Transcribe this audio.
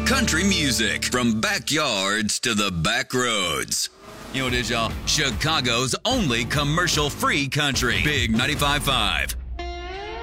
country music from backyards to the back roads. You know what it is, y'all? Chicago's only commercial-free country. Big 95.5.